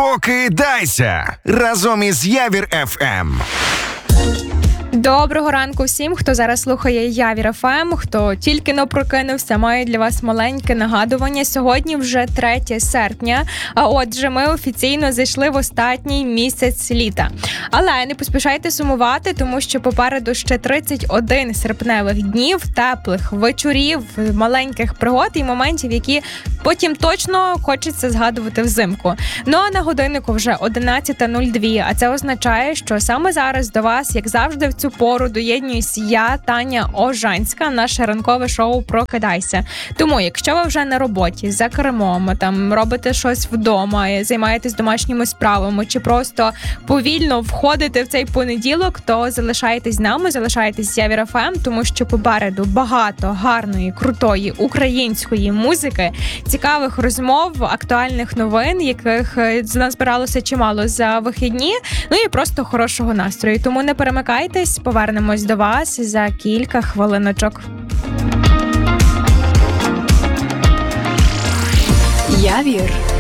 Прокидайся разом із Явір ФМ. Доброго ранку всім, хто зараз слухає Явір ФМ, хто тільки-но прокинувся, маю для вас маленьке нагадування. Сьогодні вже 3 серпня, а отже, ми офіційно зайшли в останній місяць літа. Але не поспішайте сумувати, тому що попереду ще 31 серпневих днів, теплих вечорів, маленьких пригод і моментів, які потім точно хочеться згадувати взимку. Ну а на годиннику вже 11:02, а це означає, що саме зараз до вас, як завжди, в цю пору доєднуюсь я, Таня Ожанська, наше ранкове шоу «Прокидайся». Тому, якщо ви вже на роботі, за кермом, там робите щось вдома, займаєтесь домашніми справами, чи просто повільно входите в цей понеділок, то залишайтесь з нами, залишайтесь з Явір ФМ, тому що попереду багато гарної, крутої української музики, цікавих розмов, актуальних новин, яких назбиралося чимало за вихідні, ну і просто хорошого настрою. Тому не перемикайтесь, повернемось до вас за кілька хвилиночок. Явір